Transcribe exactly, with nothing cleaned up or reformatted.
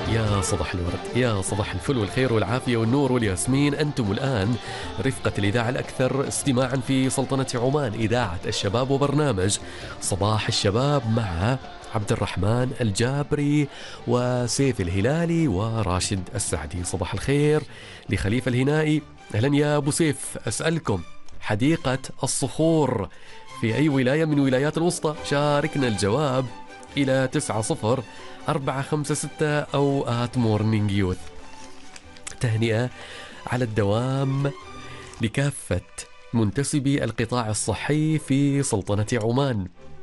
يا صباح الورد، يا صباح الفل والخير والعافية والنور والياسمين. أنتم الآن رفقة الإذاعة الأكثر استماعا في سلطنة عمان، إذاعة الشباب، وبرنامج صباح الشباب مع عبد الرحمن الجابري وسيف الهلالي وراشد السعدي. صباح الخير لخليفة الهنائي. أهلا يا أبو سيف، أسألكم حديقة الصخور في أي ولاية من ولايات الوسطى؟ شاركنا الجواب إلى تسعة صفر أربعة خمسة ستة أو آت مورنينج يوث. تهنئة على الدوام لكافة منتسبي القطاع الصحي في سلطنة عمان.